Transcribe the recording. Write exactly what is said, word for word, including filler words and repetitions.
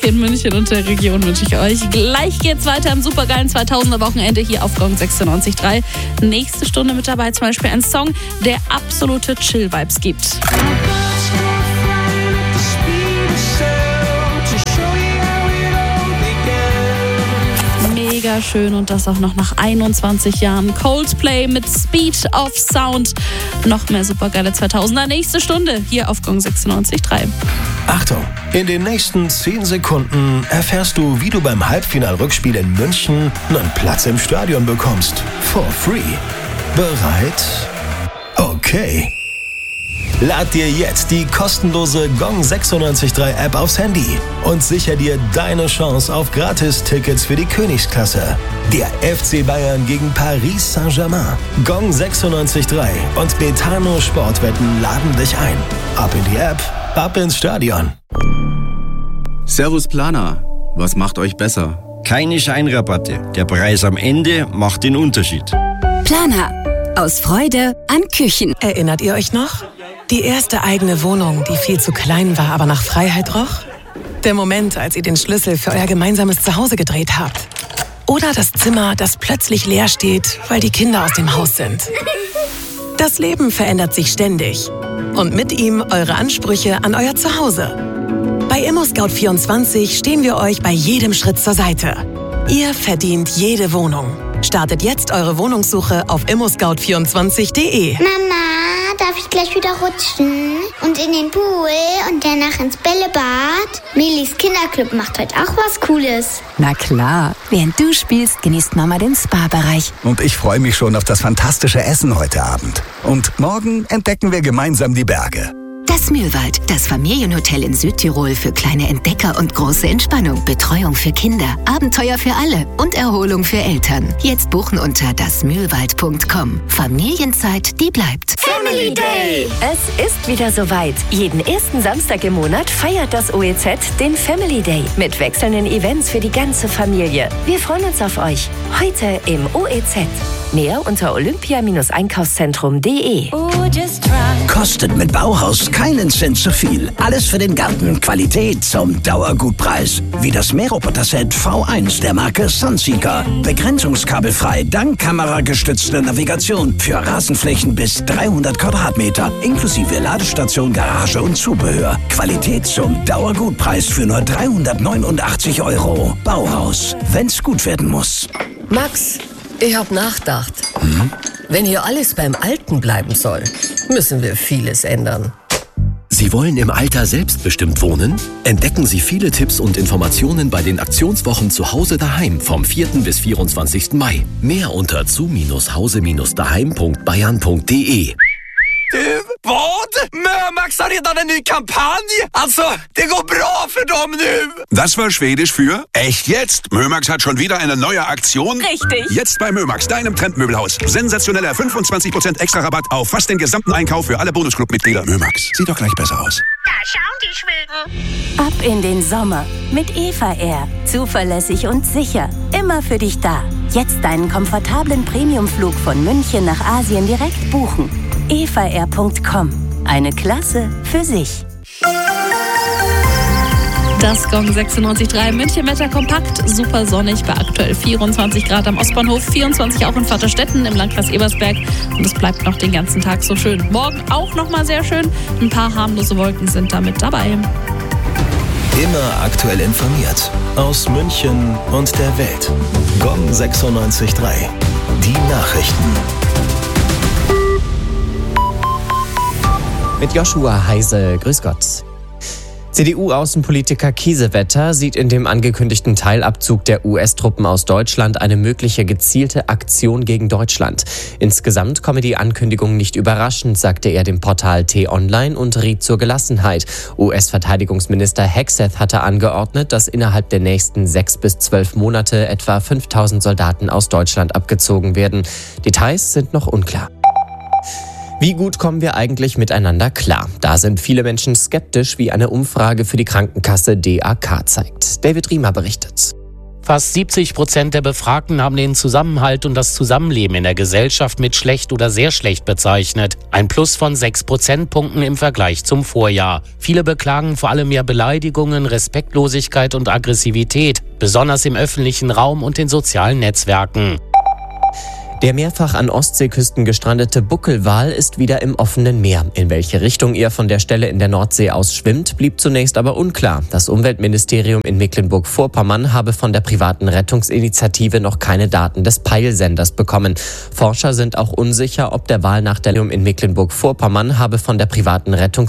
In München und der Region wünsche ich euch. Gleich geht's weiter im supergeilen zweitausender Wochenende hier auf Gong sechsundneunzig Komma drei. Nächste Stunde mit dabei zum Beispiel ein Song, der absolute Chill-Vibes gibt. Mega schön und das auch noch nach einundzwanzig Jahren. Coldplay mit Speed of Sound. Noch mehr supergeile zweitausender. Nächste Stunde hier auf Gong sechsundneunzig Komma drei. Achtung, in den nächsten zehn Sekunden erfährst du, wie du beim Halbfinal-Rückspiel in München einen Platz im Stadion bekommst. For free. Bereit? Okay. Lad dir jetzt die kostenlose Gong sechsundneunzig Komma drei App aufs Handy und sicher dir deine Chance auf Gratis-Tickets für die Königsklasse. Der F C Bayern gegen Paris Saint-Germain. Gong sechsundneunzig Komma drei und Betano Sportwetten laden dich ein. Ab in die App, ab ins Stadion. Servus Planer, was macht euch besser? Keine Scheinrabatte. Der Preis am Ende macht den Unterschied. Planer. Aus Freude an Küchen. Erinnert ihr euch noch? Die erste eigene Wohnung, die viel zu klein war, aber nach Freiheit roch? Der Moment, als ihr den Schlüssel für euer gemeinsames Zuhause gedreht habt. Oder das Zimmer, das plötzlich leer steht, weil die Kinder aus dem Haus sind. Das Leben verändert sich ständig. Und mit ihm eure Ansprüche an euer Zuhause. Bei ImmoScout vierundzwanzig stehen wir euch bei jedem Schritt zur Seite. Ihr verdient jede Wohnung. Startet jetzt eure Wohnungssuche auf immo scout vierundzwanzig punkt de. Mama, darf ich gleich wieder rutschen? Und in den Pool und danach ins Bällebad? Milis Kinderclub macht heute auch was Cooles. Na klar, während du spielst, genießt Mama den Spa-Bereich. Und ich freue mich schon auf das fantastische Essen heute Abend. Und morgen entdecken wir gemeinsam die Berge. Das Mühlwald, das Familienhotel in Südtirol für kleine Entdecker und große Entspannung, Betreuung für Kinder, Abenteuer für alle und Erholung für Eltern. Jetzt buchen unter das mühlwald punkt com. Familienzeit, die bleibt. Family Day! Es ist wieder soweit. Jeden ersten Samstag im Monat feiert das O E Z den Family Day mit wechselnden Events für die ganze Familie. Wir freuen uns auf euch. Heute im O E Z. Mehr unter olympia Einkaufszentrum punkt de. Kostet mit Bauhaus keinen Cent zu viel. Alles für den Garten. Qualität zum Dauergutpreis. Wie das Mähroboter-Set V eins der Marke Sunseeker. Begrenzungskabelfrei, dank kameragestützter Navigation. Für Rasenflächen bis dreihundert Quadratmeter. Inklusive Ladestation, Garage und Zubehör. Qualität zum Dauergutpreis für nur dreihundertneunundachtzig Euro. Bauhaus. Wenn's gut werden muss. Max, ich hab nachgedacht. Hm? Wenn hier alles beim Alten bleiben soll, müssen wir vieles ändern. Sie wollen im Alter selbstbestimmt wohnen? Entdecken Sie viele Tipps und Informationen bei den Aktionswochen zu Hause daheim vom vierten bis vierundzwanzigsten Mai. Mehr unter zu hause daheim punkt bayern punkt de. Du, vad? Mömax har redan en ny kampanj! Alltså, det går bra för dem nu! Das war Schwedisch für echt jetzt. Mömax hat schon wieder eine neue Aktion. Richtig. Jetzt bei Mömax, deinem Trendmöbelhaus. Sensationeller fünfundzwanzig Prozent extra Rabatt auf fast den gesamten Einkauf für alle Bonusclub-Mitglieder. Mömax, sieht doch gleich besser aus. Da schauen die Schweden. Ab in den Sommer mit Eva Air. Zuverlässig und sicher. Immer für dich da. Jetzt deinen komfortablen Premiumflug von München nach Asien direkt buchen. eva air punkt com. Eine Klasse für sich. Das Gong sechsundneunzig Komma drei München Wetter kompakt, super sonnig bei aktuell vierundzwanzig Grad am Ostbahnhof, vierundzwanzig auch in Vaterstetten im Landkreis Ebersberg und es bleibt noch den ganzen Tag so schön. Morgen auch noch mal sehr schön, ein paar harmlose Wolken sind da mit dabei. Immer aktuell informiert aus München und der Welt. Gong sechsundneunzig Komma drei. Die Nachrichten. Mit Joshua Heise, grüß Gott. C D U-Außenpolitiker Kiesewetter sieht in dem angekündigten Teilabzug der U S-Truppen aus Deutschland eine mögliche gezielte Aktion gegen Deutschland. Insgesamt komme die Ankündigung nicht überraschend, sagte er dem Portal T-Online und riet zur Gelassenheit. U S-Verteidigungsminister Hegseth hatte angeordnet, dass innerhalb der nächsten sechs bis zwölf Monate etwa fünftausend Soldaten aus Deutschland abgezogen werden. Details sind noch unklar. Wie gut kommen wir eigentlich miteinander klar? Da sind viele Menschen skeptisch, wie eine Umfrage für die Krankenkasse D A K zeigt. David Riemer berichtet. Fast siebzig Prozent der Befragten haben den Zusammenhalt und das Zusammenleben in der Gesellschaft mit schlecht oder sehr schlecht bezeichnet. Ein Plus von sechs Prozentpunkten im Vergleich zum Vorjahr. Viele beklagen vor allem mehr Beleidigungen, Respektlosigkeit und Aggressivität, besonders im öffentlichen Raum und in sozialen Netzwerken. Der mehrfach an Ostseeküsten gestrandete Buckelwal ist wieder im offenen Meer. In welche Richtung er von der Stelle in der Nordsee aus schwimmt, blieb zunächst aber unklar. Das Umweltministerium in Mecklenburg-Vorpommern habe von der privaten Rettungsinitiative noch keine Daten des Peilsenders bekommen. Forscher sind auch unsicher, ob der Wal nach der in Mecklenburg-Vorpommern habe von der privaten Rettungsinitiative